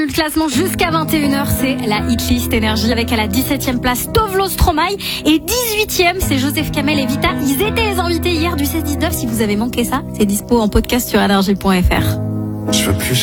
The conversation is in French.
Le classement jusqu'à 21h, c'est la Hitlist Énergie avec à la 17e place Tovlo Stromae et 18e, c'est Joseph Kamel et Vita. Ils étaient les invités hier du 16-19. Si vous avez manqué ça, c'est dispo en podcast sur énergie.fr. Je veux plus